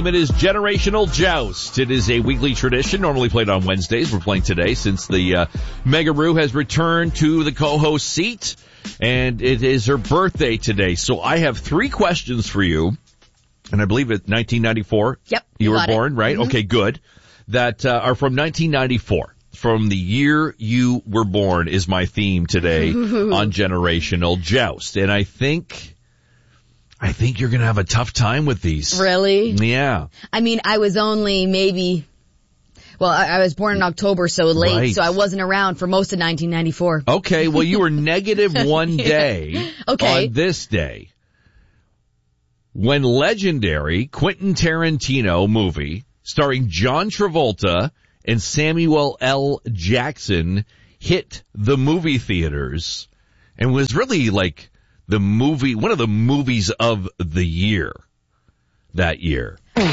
game. It is Generational Joust. It is a weekly tradition, normally played on Wednesdays. We're playing today since the Megaroo has returned to the co-host seat, and it is her birthday today. So I have 3 questions for you, and I believe it's 1994. Yep. You were born, right? Mm-hmm. Okay, good. That are from 1994. From the year you were born is my theme today on Generational Joust. And I think you're going to have a tough time with these. Really? Yeah. I mean, I was only maybe, I was born in October, so late, right. So I wasn't around for most of 1994. Okay, well, you were negative one day on this day when legendary Quentin Tarantino movie starring John Travolta and Samuel L. Jackson hit the movie theaters and was really like one of the movies of the year that year. I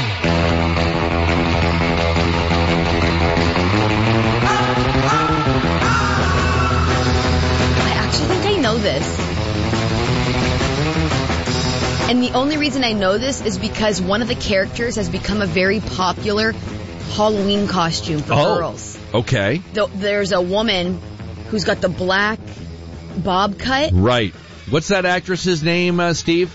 actually think I know this. And the only reason I know this is because one of the characters has become a very popular Halloween costume for girls. Okay. There's a woman who's got the black bob cut. Right. What's that actress's name, Steve?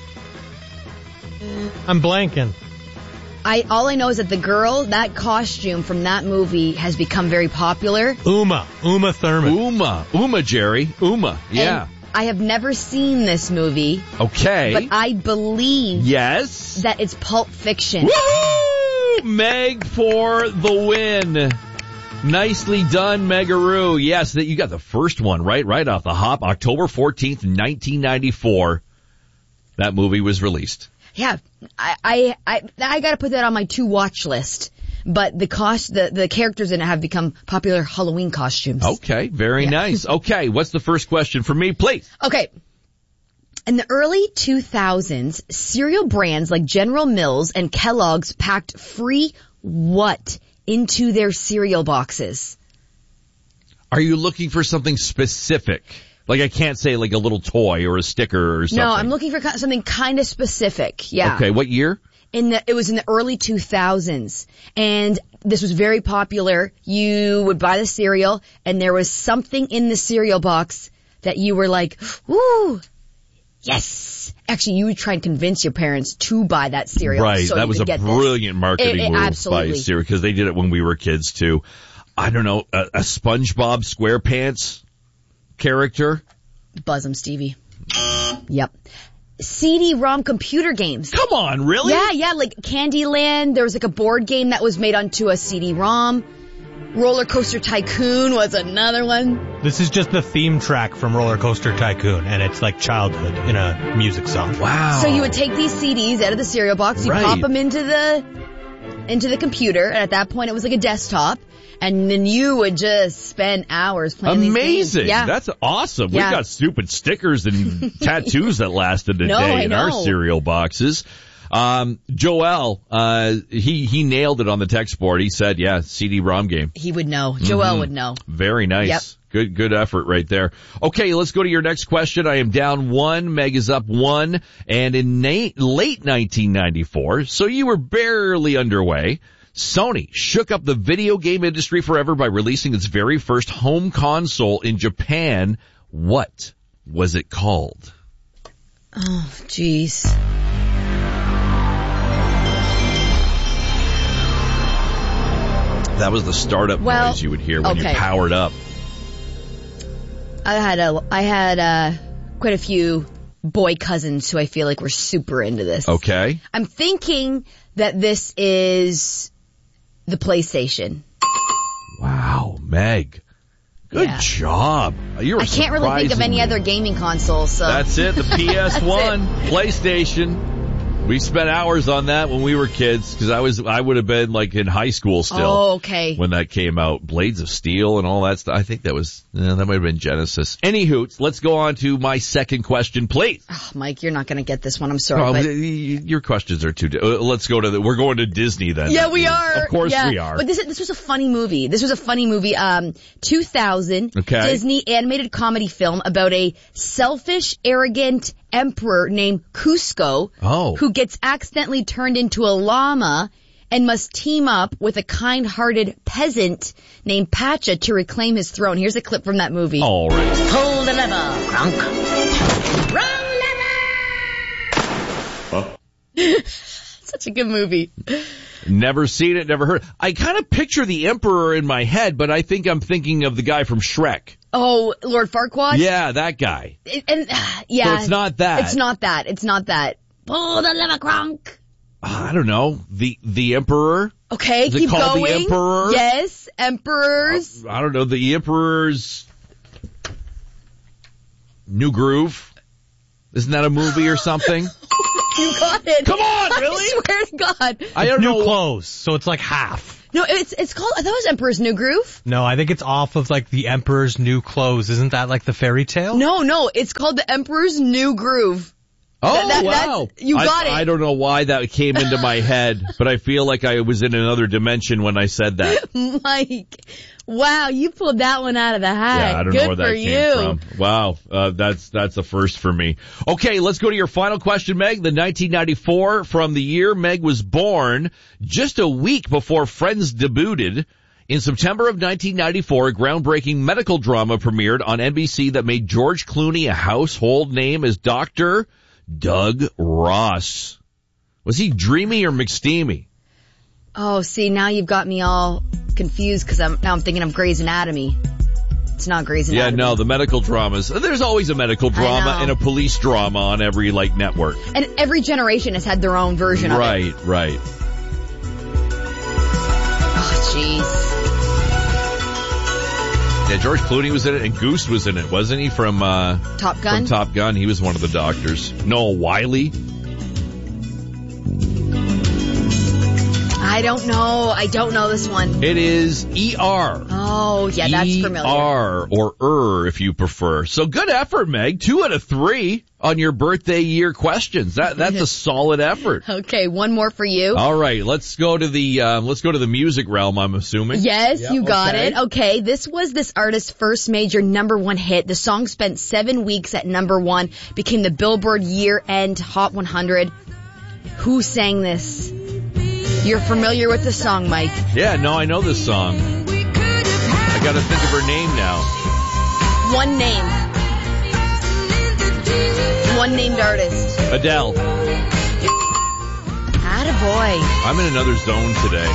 I'm blanking. All I know is that that costume from that movie has become very popular. Uma Thurman. Uma, Jerry. Uma, yeah. And I have never seen this movie. Okay. But I believe that it's Pulp Fiction. Woo! Meg for the win. Nicely done, Megaroo. Yes, you got the first one right off the hop. October 14th, 1994. That movie was released. Yeah, I got to put that on my to-watch list. But the characters in it have become popular Halloween costumes. Okay, very nice. Okay, what's the first question for me, please? Okay. In the early 2000s, cereal brands like General Mills and Kellogg's packed free what into their cereal boxes? Are you looking for something specific? Like I can't say like a little toy or a sticker or something. No, I'm looking for something kind of specific. Yeah. Okay, what year? It was in the early 2000s, and this was very popular. You would buy the cereal, and there was something in the cereal box that you were like, ooh, yes. Actually, you would try and convince your parents to buy that cereal. Right, so that was a brilliant marketing move by cereal, because they did it when we were kids too. I don't know, a SpongeBob SquarePants character? Buzz 'em, Stevie. Yep. CD-ROM computer games. Come on, really? Yeah, like Candyland. There was like a board game that was made onto a CD-ROM. Roller Coaster Tycoon was another one. This is just the theme track from Roller Coaster Tycoon, and it's like childhood in a music song. Wow. So you would take these CDs out of the cereal box, you pop them into the computer, and at that point it was like a desktop. And then you would just spend hours playing these games. Amazing. Yeah. That's awesome. Yeah. We've got stupid stickers and tattoos that lasted a day in our cereal boxes. Joel, he nailed it on the text board. He said, yeah, CD-ROM game. He would know. Joel would know. Very nice. Yep. Good effort right there. Okay, let's go to your next question. I am down 1. Meg is up 1. And in late 1994, so you were barely underway, Sony shook up the video game industry forever by releasing its very first home console in Japan. What was it called? Oh, jeez. That was the startup noise you would hear when you powered up. I had quite a few boy cousins who I feel like were super into this. Okay. I'm thinking that this is the PlayStation. Wow, Meg. Good job. I can't really think of any other gaming console, so. That's it, the PS1, PlayStation. We spent hours on that when we were kids, because I would have been like in high school still. Oh, okay. When that came out. Blades of Steel and all that stuff. I think that might have been Genesis. Anywho, let's go on to my second question, please. Oh, Mike, you're not going to get this one. I'm sorry. Your questions are too, let's go we're going to Disney then. Yeah, we are. Of course we are. But this was a funny movie. 2000, Disney animated comedy film about a selfish, arrogant, emperor named Cusco who gets accidentally turned into a llama and must team up with a kind-hearted peasant named Pacha to reclaim his throne. Here's a clip from that movie. All right. Pull the lever, Kronk. Wrong lever! Huh? Such a good movie. Never seen it, never heard. I kind of picture the Emperor in my head, but I think I'm thinking of the guy from Shrek. Oh, Lord Farquaad? Yeah, that guy. Yeah. So it's not that. It's not that. Pull the lever, Kronk. I don't know. The Emperor? Okay, Is it keep called going. The Emperor? Yes, Emperors. I don't know. The Emperor's New Groove? Isn't that a movie or something? You got it. Come on, really? I swear to God. I don't know. New clothes, so it's like half. No, it's called, I thought it was Emperor's New Groove. No, I think it's off of like the Emperor's New Clothes. Isn't that like the fairy tale? No, it's called the Emperor's New Groove. Oh, wow. You got it. I don't know why that came into my head, but I feel like I was in another dimension when I said that. Mike, wow, you pulled that one out of the hat. Yeah, I don't Good know where that came from. Wow, that's a first for me. Okay, let's go to your final question, Meg. The 1994 from the year Meg was born, just a week before Friends debuted. In September of 1994, a groundbreaking medical drama premiered on NBC that made George Clooney a household name as Dr. Doug Ross. Was he dreamy or McSteamy? Oh, see, now you've got me all confused because I'm thinking of Grey's Anatomy. It's not Grey's Anatomy. Yeah, no, the medical dramas. There's always a medical drama and a police drama on every network. And every generation has had their own version of it. Right. Oh, jeez. Yeah, George Clooney was in it, and Goose was in it, wasn't he? From Top Gun? From Top Gun. He was one of the doctors. Noah Wiley. I don't know this one. It is ER. Oh, yeah, that's familiar. ER, or if you prefer. So good effort, Meg. 2 out of 3 on your birthday year questions. That's a solid effort. Okay, one more for you. All right, let's go to the music realm, I'm assuming. Yes, you got it. Okay, this was this artist's first major #1 hit. The song spent 7 weeks at #1, became the Billboard year-end Hot 100. Who sang this? You're familiar with the song, Mike. Yeah, no, I know this song. I gotta think of her name now. One name. One named artist. Adele. Attaboy. I'm in another zone today.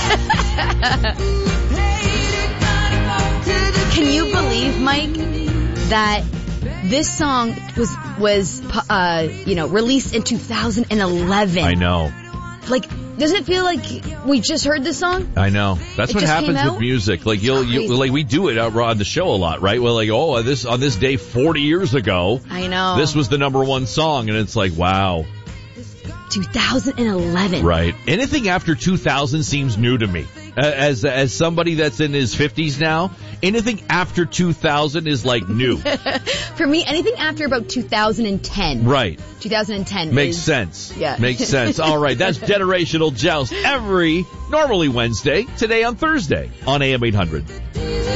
Can you believe, Mike, that this song was released in 2011? I know. Like, doesn't it feel like we just heard this song? I know. That's what happens with music. Like we do it on the show a lot, right? Well, like, on this day 40 years ago, I know, this was the #1 song, and it's like, wow. 2011. Right. Anything after 2000 seems new to me. As somebody that's in his 50s now, anything after 2000 is like new. For me, anything after about 2010. Right. 2010 makes sense. Yeah. Makes sense. All right. That's Generational Joust every normally Wednesday, today on Thursday on AM 800.